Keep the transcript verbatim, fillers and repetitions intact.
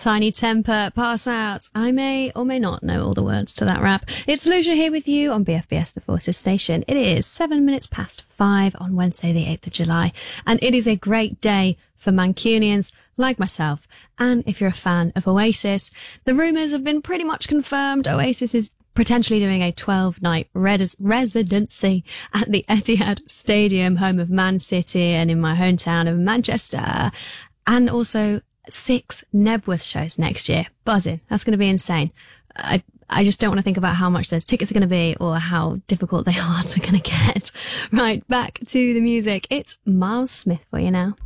Tiny Temper, Pass Out. I may or may not know all the words to that rap. It's Lucia here with you on B F B S The Forces Station. It is seven minutes past five on Wednesday the eighth of July, and it is a great day for Mancunians like myself. And if you're a fan of Oasis, the rumours have been pretty much confirmed. Oasis is potentially doing a twelve-night res- residency at the Etihad Stadium, home of Man City, and in my hometown of Manchester. And also six Nebworth shows next year. Buzzing. That's going to be insane. I I just don't want to think about how much those tickets are going to be or how difficult they are to going to get. Right, back to the music. It's Miles Smith for you now.